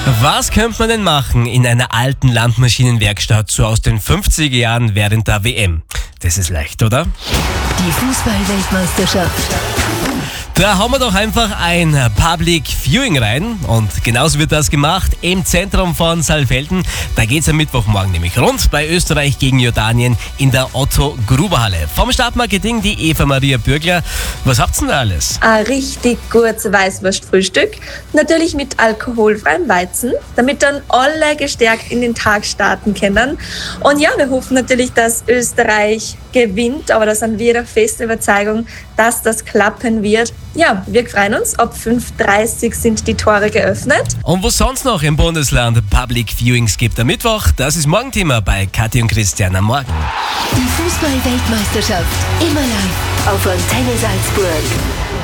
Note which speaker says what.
Speaker 1: Was könnte man denn machen in einer alten Landmaschinenwerkstatt so aus den 50er Jahren während der WM? Das ist leicht, oder?
Speaker 2: Die Fußball-Weltmeisterschaft.
Speaker 1: Da hauen wir doch einfach ein Public Viewing rein und genauso wird das gemacht im Zentrum von Saalfelden. Da geht es am Mittwochmorgen nämlich rund bei Österreich gegen Jordanien in der Otto-Gruber-Halle. Vom Stadtmarketing die Eva-Maria Bürgler. Was habt's denn da alles?
Speaker 3: Ein richtig gutes Weißwurstfrühstück, natürlich mit alkoholfreiem Weizen, damit dann alle gestärkt in den Tag starten können. Und ja, wir hoffen natürlich, dass Österreich gewinnt, aber da sind wir der festen Überzeugung, dass das klappen wird. Ja, wir freuen uns. Ab 5:30 Uhr sind die Tore geöffnet.
Speaker 1: Und was sonst noch im Bundesland Public Viewings gibt am Mittwoch, das ist Morgenthema bei Kathi und Christian am Morgen.
Speaker 2: Die Fußball-Weltmeisterschaft. Immer live auf Antenne Salzburg.